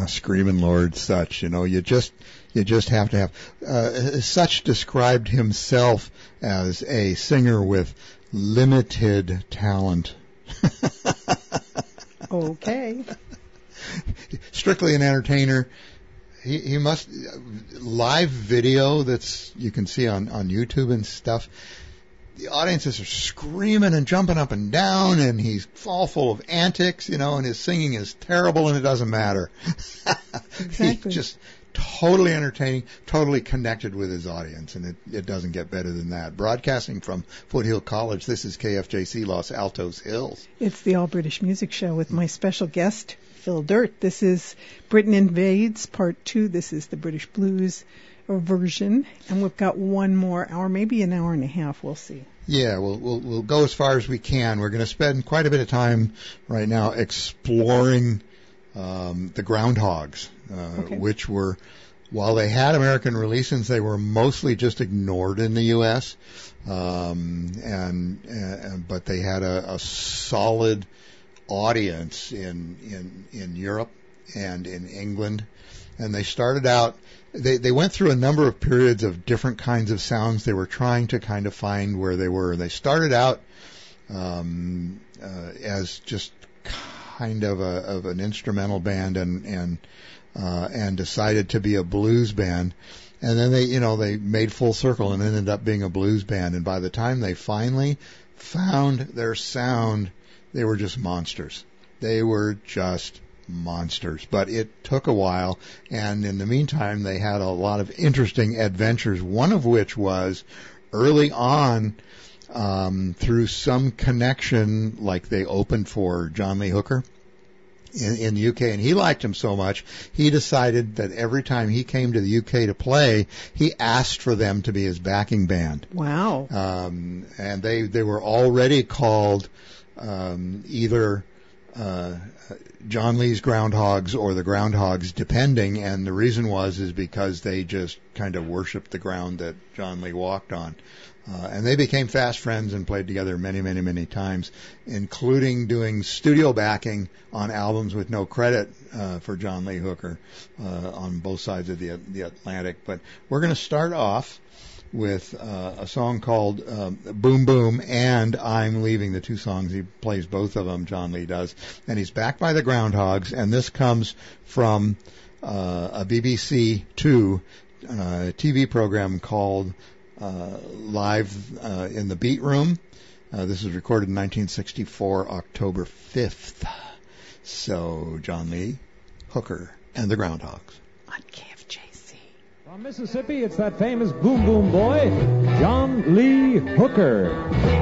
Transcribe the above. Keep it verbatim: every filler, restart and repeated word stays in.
Screaming Lord Sutch. You know, you just you just have to have. Uh, Sutch described himself as a singer with limited talent. Okay. Strictly an entertainer. He he must live video that's you can see on on YouTube and stuff. The audiences are screaming and jumping up and down, and he's all full of antics, you know, and his singing is terrible, and it doesn't matter. Exactly. He's just totally entertaining, totally connected with his audience, and it, it doesn't get better than that. Broadcasting from Foothill College, this is K F J C Los Altos Hills. It's the All British Music Show with my special guest, Phil Dirt. This is Britain Invades, Part two. This is the British Blues version, and we've got one more hour, maybe an hour and a half. We'll see. Yeah, we'll we'll, we'll go as far as we can. We're going to spend quite a bit of time right now exploring um, the Groundhogs, uh, okay. which were, while they had American releases, they were mostly just ignored in the U S Um, and uh, but they had a, a solid audience in in in Europe and in England, and they started out. They they went through a number of periods of different kinds of sounds. They were trying to kind of find where they were. They started out um, uh, as just kind of a of an instrumental band, and and uh, and decided to be a blues band. And then they you know they made full circle and ended up being a blues band. And by the time they finally found their sound, they were just monsters. They were just monsters, but it took a while, and in the meantime they had a lot of interesting adventures, one of which was early on um, through some connection, like they opened for John Lee Hooker in, in the U K, and he liked him so much he decided that every time he came to the U K to play, he asked for them to be his backing band. Wow. Um, and they they were already called um, either uh, John Lee's Groundhogs or the Groundhogs, depending, and the reason was is because they just kind of worshipped the ground that John Lee walked on. Uh, and they became fast friends and played together many, many, many times, including doing studio backing on albums with no credit uh, for John Lee Hooker uh, on both sides of the, the Atlantic. But we're going to start off with uh, a song called um, Boom Boom and I'm Leaving, the two songs. He plays both of them, John Lee does. And he's backed by the Groundhogs, and this comes from uh, a B B C two uh, T V program called uh, Live uh, in the Beat Room. Uh, this was recorded in nineteen sixty-four, October fifth. So, John Lee, Hooker, and the Groundhogs. On K F J C. From Mississippi, it's that famous boom boom boy, John Lee Hooker.